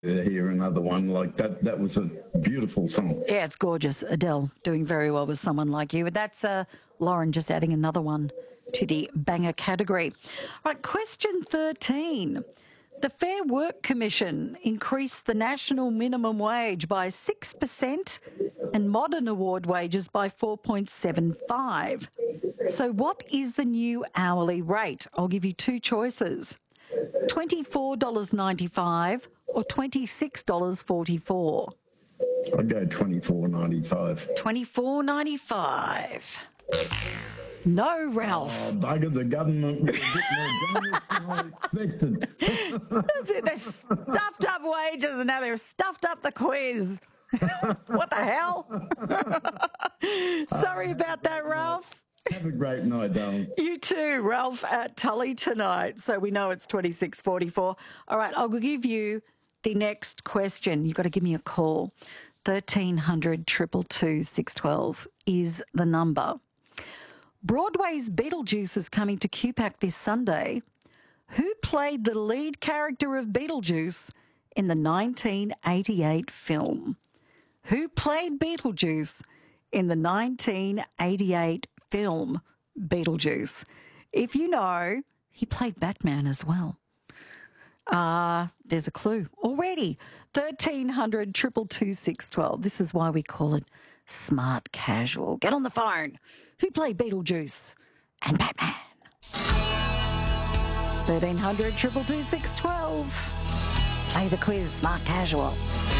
hear another one like that. That was a beautiful song. Yeah, it's gorgeous. Adele doing very well with Someone Like You. That's Lauren just adding another one to the banger category. All right, question 13. The Fair Work Commission increased the national minimum wage by 6% and modern award wages by 4.75. So what is the new hourly rate? I'll give you two choices. $24.95 or $26.44. I'd go $24.95. $24.95. No, Ralph. Oh, bugger, the government was a bit more generous than I expected. That's it. They stuffed up wages and now they've stuffed up the quiz. What the hell? Sorry about that, Ralph. Have a great night, darling. You too, Ralph, at Tully tonight. So we know it's 26.44. All right, I'll give you the next question. You've got to give me a call. 1300 222 612 is the number. Broadway's Beetlejuice is coming to QPAC this Sunday. Who played the lead character of Beetlejuice in the 1988 film? Who played Beetlejuice in the 1988 film Beetlejuice? If you know, he played Batman as well. There's a clue already. 1300 222 612. This is why we call it smart casual. Get on the phone. Who played Beetlejuice and Batman? 1300 222 612. Play the quiz, smart casual.